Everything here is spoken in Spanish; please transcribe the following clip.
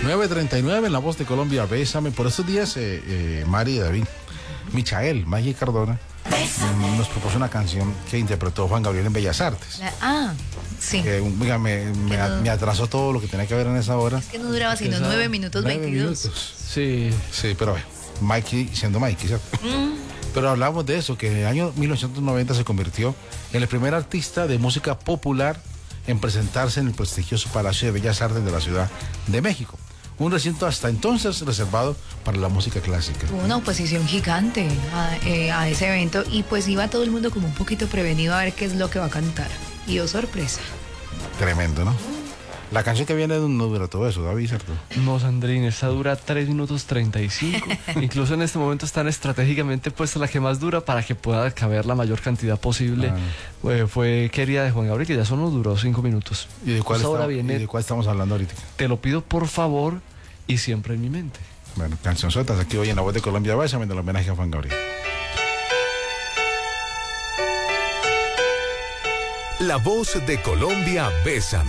9:39 en La Voz de Colombia, Bésame. Por estos días, Mari y David, Michael, Maggie Cardona, nos propuso una canción que interpretó Juan Gabriel en Bellas Artes. Sí. Oiga, me atrasó todo lo que tenía que ver en esa hora. Es que no duraba sino 9 minutos 22. Sí, pero Mikey siendo Mikey, ¿cierto? Pero hablamos de eso, que en el año 1990 se convirtió en el primer artista de música popular en presentarse en el prestigioso Palacio de Bellas Artes de la Ciudad de México. Un recinto hasta entonces reservado para la música clásica. Tuvo una oposición gigante a ese evento y pues iba todo el mundo como un poquito prevenido a ver qué es lo que va a cantar. Y oh, sorpresa. Tremendo, ¿no? La canción que viene no dura todo eso, David, ¿cierto? No, Sandrín, esta dura 3 minutos 35. Incluso en este momento están estratégicamente puesta la que más dura para que pueda caber la mayor cantidad posible. Fue Querida de Juan Gabriel, que ya solo duró 5 minutos. ¿Y de cuál estamos hablando ahorita? Te lo pido por favor y siempre en mi mente. Bueno, cancionzotas aquí hoy en La Voz de Colombia, Bésame, en el homenaje a Juan Gabriel. La Voz de Colombia, Bésame.